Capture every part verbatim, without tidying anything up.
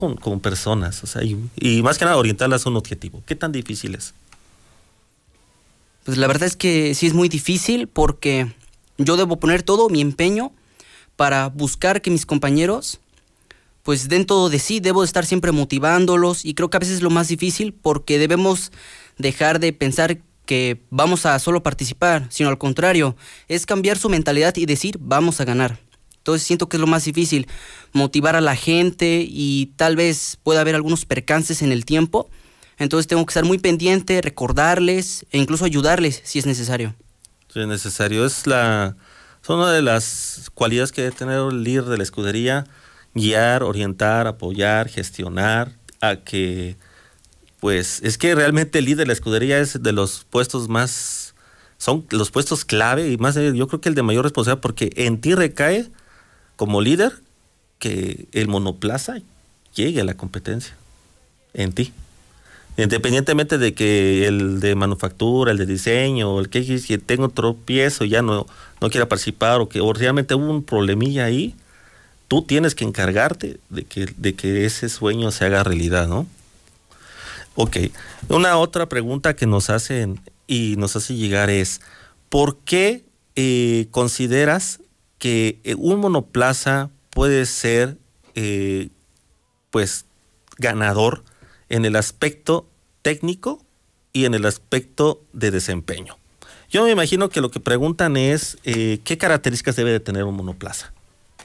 con, con personas, o sea, y, y más que nada orientarlas a un objetivo. ¿Qué tan difícil es? Pues la verdad es que sí es muy difícil porque yo debo poner todo mi empeño para buscar que mis compañeros pues den todo de sí. Debo estar siempre motivándolos y creo que a veces es lo más difícil porque debemos dejar de pensar que vamos a solo participar, sino al contrario, es cambiar su mentalidad y decir vamos a ganar. Entonces siento que es lo más difícil, motivar a la gente y tal vez pueda haber algunos percances en el tiempo. Entonces tengo que estar muy pendiente, recordarles e incluso ayudarles si es necesario. Si es necesario, es la, son una de las cualidades que debe tener el líder de la escudería: guiar, orientar, apoyar, gestionar, a que, pues, es que realmente el líder de la escudería es de los puestos más, son los puestos clave y más, yo creo que el de mayor responsabilidad, porque en ti recae como líder que el monoplaza llegue a la competencia, en ti. Independientemente de que el de manufactura, el de diseño, el que, que tenga otro piezo ya no, no quiera participar o que o realmente hubo un problemilla ahí, tú tienes que encargarte de que, de que ese sueño se haga realidad, ¿no? Ok. Una otra pregunta que nos hacen y nos hace llegar es, ¿por qué eh, consideras que un monoplaza puede ser eh, pues ganador en el aspecto técnico y en el aspecto de desempeño? Yo me imagino que lo que preguntan es eh, ¿qué características debe de tener un monoplaza?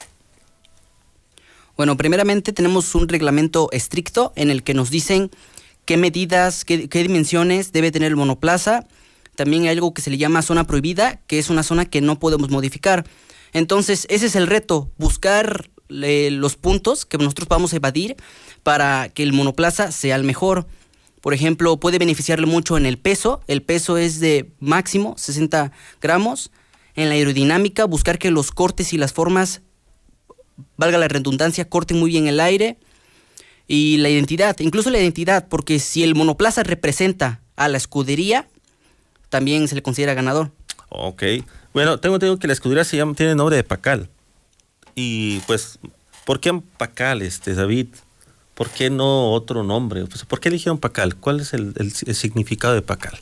Bueno, primeramente tenemos un reglamento estricto en el que nos dicen qué medidas, qué, qué dimensiones debe tener el monoplaza. También hay algo que se le llama zona prohibida, que es una zona que no podemos modificar. Entonces, ese es el reto, buscar eh, los puntos que nosotros podamos evadir para que el monoplaza sea el mejor. Por ejemplo, puede beneficiarle mucho en el peso. El peso es de máximo sesenta gramos. En la aerodinámica, buscar que los cortes y las formas, valga la redundancia, corten muy bien el aire. Y la identidad, incluso la identidad, porque si el monoplaza representa a la escudería, también se le considera ganador. Ok. Bueno, tengo entendido que la escudería se llama, tiene nombre de Pacal. Y pues, ¿por qué Pacal, este, David? ¿Por qué no otro nombre? Pues, ¿por qué eligieron Pacal? ¿Cuál es el, el, el significado de Pacal?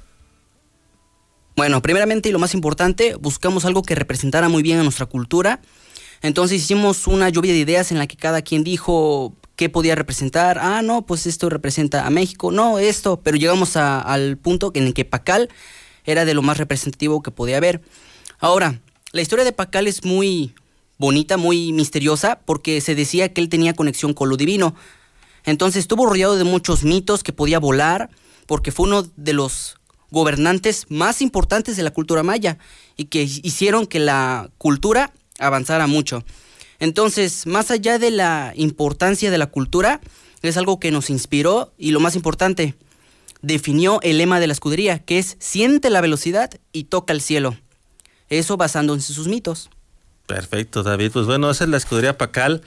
Bueno, primeramente y lo más importante, buscamos algo que representara muy bien a nuestra cultura. Entonces hicimos una lluvia de ideas en la que cada quien dijo qué podía representar. Ah, no, pues esto representa a México. No, esto. Pero llegamos a, al punto en el que Pacal era de lo más representativo que podía haber. Ahora, la historia de Pacal es muy bonita, muy misteriosa, porque se decía que él tenía conexión con lo divino. Entonces estuvo rodeado de muchos mitos, que podía volar, porque fue uno de los gobernantes más importantes de la cultura maya y que hicieron que la cultura avanzara mucho. Entonces, más allá de la importancia de la cultura, es algo que nos inspiró y lo más importante, definió el lema de la escudería, que es siente la velocidad y toca el cielo. Eso basándose en sus mitos. Perfecto, David. Pues bueno, esa es la escudería Pacal.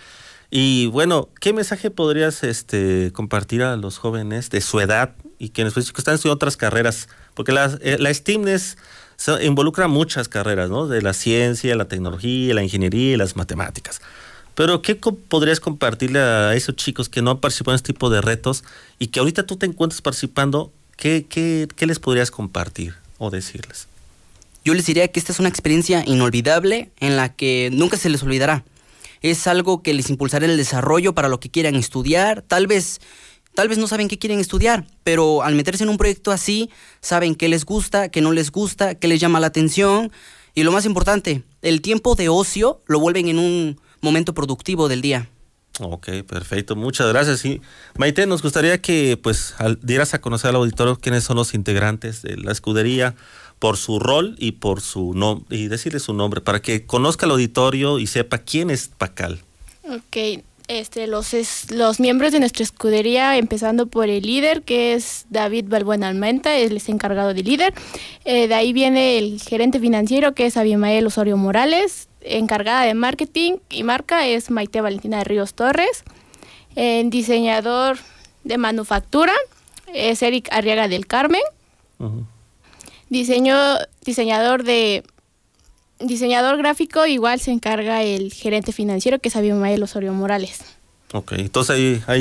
Y bueno, ¿qué mensaje podrías este, compartir a los jóvenes de su edad y quienes pues, que están estudiando otras carreras? Porque la, la STEAM es, se involucra muchas carreras, ¿no? De la ciencia, la tecnología, la ingeniería y las matemáticas. Pero ¿qué co- podrías compartirle a esos chicos que no han participado en este tipo de retos y que ahorita tú te encuentras participando? ¿Qué, qué, qué les podrías compartir o decirles? Yo les diría que esta es una experiencia inolvidable en la que nunca se les olvidará. Es algo que les impulsará el desarrollo para lo que quieran estudiar. Tal vez, tal vez no saben qué quieren estudiar, pero al meterse en un proyecto así, saben qué les gusta, qué no les gusta, qué les llama la atención. Y lo más importante, el tiempo de ocio lo vuelven en un momento productivo del día. Ok, perfecto. Muchas gracias. Y Maite, nos gustaría que pues al, dieras a conocer al auditorio quiénes son los integrantes de la escudería, por su rol y por su nom- y decirle su nombre para que conozca el auditorio y sepa quién es Pacal. Ok, este, los, es, los miembros de nuestra escudería, empezando por el líder, que es David Balbuena Almenta, él es encargado de líder. Eh, de ahí viene el gerente financiero, que es Abimael Osorio Morales. Encargada de marketing y marca es Maite Valentina de Ríos Torres. El diseñador de manufactura es Eric Arriaga del Carmen. Uh-huh. Diseño, diseñador de diseñador gráfico, igual se encarga el gerente financiero, que es Abimael Osorio Morales. Ok, entonces ahí, ahí